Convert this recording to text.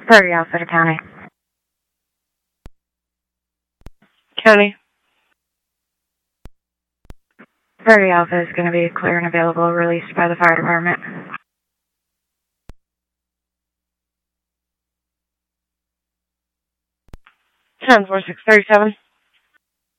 Prairie Alpha to County. County. Prairie Alpha is going to be clear and available, released by the fire department. 10-4-6-37.